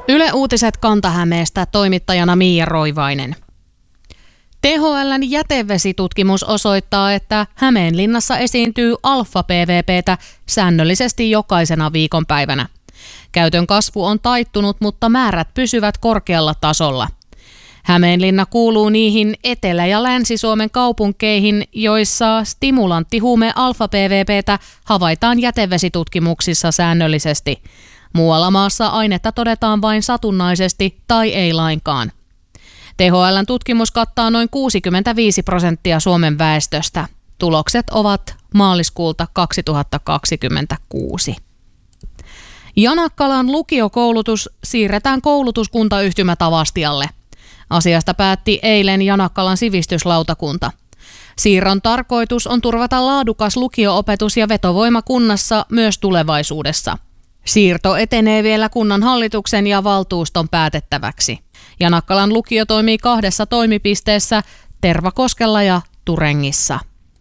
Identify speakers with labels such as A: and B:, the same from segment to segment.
A: Yle Uutiset Kanta-Hämeestä, toimittajana Miia Roivainen. THL:n jätevesitutkimus osoittaa, että Hämeenlinnassa esiintyy alfa-PVP:tä säännöllisesti jokaisena viikonpäivänä. Käytön kasvu on taittunut, mutta määrät pysyvät korkealla tasolla. Hämeenlinna kuuluu niihin Etelä- ja Länsi-Suomen kaupunkeihin, joissa stimulanttihuume alfa-PVP:tä havaitaan jätevesitutkimuksissa säännöllisesti. Muualla maassa ainetta todetaan vain satunnaisesti tai ei lainkaan. THL:n tutkimus kattaa noin 65% Suomen väestöstä. Tulokset ovat maaliskuulta 2026. Janakkalan lukiokoulutus siirretään koulutuskuntayhtymä Tavastialle. Asiasta päätti eilen Janakkalan sivistyslautakunta. Siirron tarkoitus on turvata laadukas lukio-opetus ja vetovoima kunnassa myös tulevaisuudessa. Siirto etenee vielä kunnan hallituksen ja valtuuston päätettäväksi. Janakkalan lukio toimii 2 toimipisteessä, Tervakoskella ja Turengissa.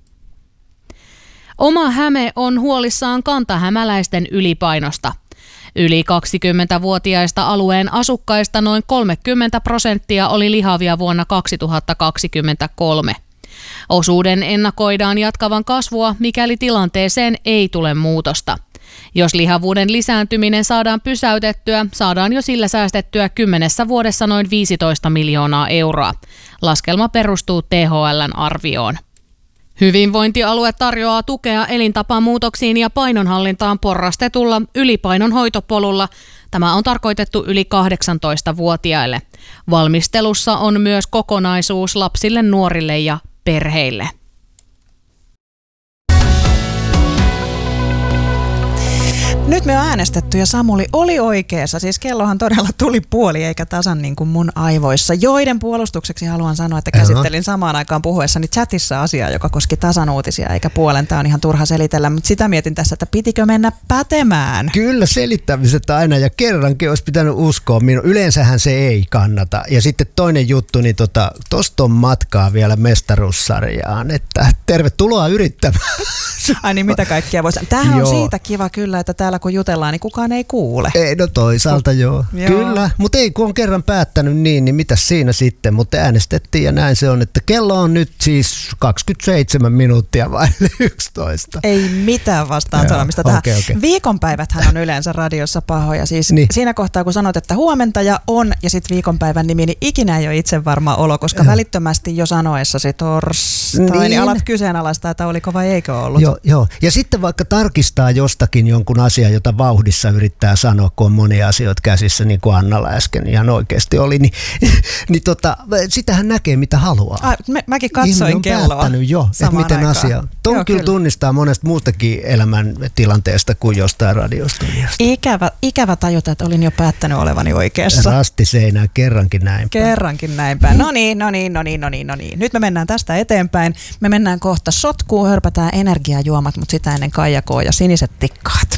A: Oma Häme on huolissaan kantahämäläisten ylipainosta. Yli 20-vuotiaista alueen asukkaista noin 30% oli lihavia vuonna 2023. Osuuden ennakoidaan jatkavan kasvua, mikäli tilanteeseen ei tule muutosta. Jos lihavuuden lisääntyminen saadaan pysäytettyä, saadaan jo sillä säästettyä 10 vuodessa noin 15 miljoonaa euroa. Laskelma perustuu THL:n arvioon. Hyvinvointialue tarjoaa tukea elintapamuutoksiin ja painonhallintaan porrastetulla ylipainon hoitopolulla. Tämä on tarkoitettu yli 18-vuotiaille. Valmistelussa on myös kokonaisuus lapsille, nuorille ja perheille.
B: Nyt me on äänestetty ja Samuli oli oikeassa. Siis kellohan todella tuli puoli eikä tasan niin kuin mun aivoissa. Joiden puolustukseksi haluan sanoa, että käsittelin samaan aikaan puhuessani chatissa asiaa, joka koski tasan uutisia eikä puolen. Tämä on ihan turha selitellä, mutta sitä mietin tässä, että pitikö mennä pätemään?
C: Kyllä selittämiset aina ja kerrankin olisi pitänyt uskoa. Yleensähän se ei kannata. Ja sitten toinen juttu, niin tosta on matkaa vielä mestaruussarjaan. Että tervetuloa yrittämään.
B: Ai niin, mitä kaikkia voisi. Tämähän on siitä kiva kyllä, että täällä kun jutellaan, niin kukaan ei kuule.
C: Ei, no toisaalta joo. Kyllä, mutta ei kun on kerran päättänyt niin mitäs siinä sitten, mutta äänestettiin ja näin se on, että kello on nyt siis 27 minuuttia vaille 11.
B: Ei mitään vastaan sanomista tähän. Okay. Viikonpäiväthän on yleensä radiossa pahoja, siis niin. Siinä kohtaa kun sanot, että huomenta ja on ja sitten viikonpäivän nimi, niin ikinä ei ole itse varma olo, koska välittömästi jo sanoessasi torstai, niin alat kyseenalaistaa, että oliko vai eikö ollut.
C: Joo. Ja sitten vaikka tarkistaa jostakin jonkun asian, jota vauhdissa yrittää sanoa, kun on monia asioita käsissä, niin kuin Annalla äsken ihan oikeasti oli, niin sitähän näkee, mitä haluaa.
B: Mäkin katsoin kelloa.
C: Ihminen on päättänyt jo, että miten aikaan. Asia on. Tuon kyllä tunnistaa monesta muustakin elämäntilanteesta kuin jostain radiosta.
B: Ikävä tajuta, että olin jo päättänyt olevani oikeassa.
C: Rasti seinään, kerrankin näin päin. No niin. Nyt me mennään tästä eteenpäin. Me mennään kohta sotkuun, hörpätään energiajuomat, mutta sitä ennen Kaija K ja siniset tikkaat.